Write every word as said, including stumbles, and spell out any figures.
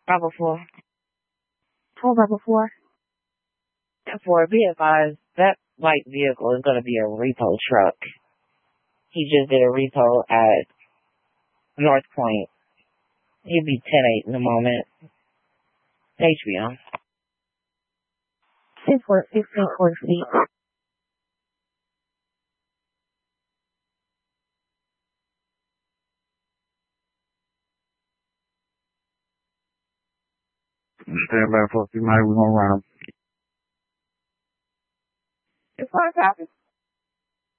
Bravo four. Four Bravo four. For be advised, that white vehicle is going to be a repo truck. He just did a repo at North Point. He'll be ten eight in a moment. H B O. Six four sixteen four feet. Stand by for a few minutes. We're going to run them. It's fine, copy.